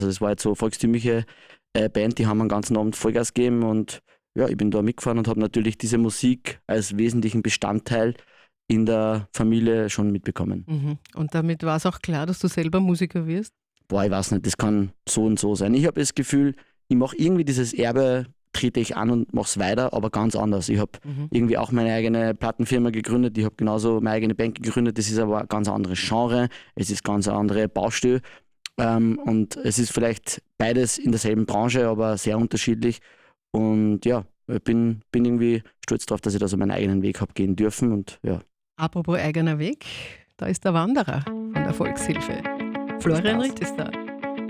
Also das war jetzt so eine volkstümliche Band, die haben einen ganzen Abend Vollgas gegeben und ja, ich bin da mitgefahren und habe natürlich diese Musik als wesentlichen Bestandteil in der Familie schon mitbekommen. Mhm. Und damit war es auch klar, dass du selber Musiker wirst? Boah, ich weiß nicht, das kann so und so sein. Ich habe das Gefühl, ich mache irgendwie dieses Erbe, trete ich an und mache es weiter, aber ganz anders. Ich habe irgendwie auch meine eigene Plattenfirma gegründet, ich habe genauso meine eigene Band gegründet, das ist aber ein ganz anderes Genre, es ist ganz eine andere Baustelle und es ist vielleicht beides in derselben Branche, aber sehr unterschiedlich und ja, ich bin irgendwie stolz darauf, dass ich da so meinen eigenen Weg habe gehen dürfen und ja. Apropos eigener Weg, da ist der Wanderer von der Volkshilfe. Florian Ritt ist da.